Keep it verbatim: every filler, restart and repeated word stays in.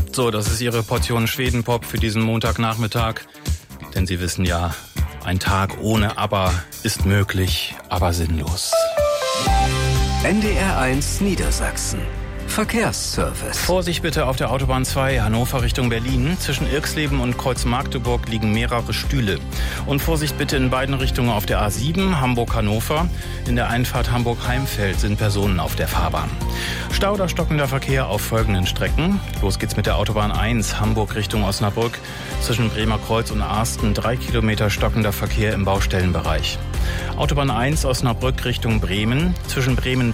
So, das ist Ihre Portion Schwedenpop für diesen Montagnachmittag. Denn Sie wissen ja, ein Tag ohne Aber ist möglich, aber sinnlos. N D R eins Niedersachsen. Verkehrsservice. Vorsicht bitte auf der Autobahn zwei, Hannover Richtung Berlin. Zwischen Irxleben und Kreuz-Magdeburg liegen mehrere Stühle. Und Vorsicht bitte in beiden Richtungen auf der A sieben, Hamburg-Hannover. In der Einfahrt Hamburg-Heimfeld sind Personen auf der Fahrbahn. Stau oder stockender Verkehr auf folgenden Strecken. Los geht's mit der Autobahn eins, Hamburg Richtung Osnabrück. Zwischen Bremer Kreuz und Arsten drei Kilometer stockender Verkehr im Baustellenbereich. Autobahn eins Osnabrück Richtung Bremen. Zwischen Bremen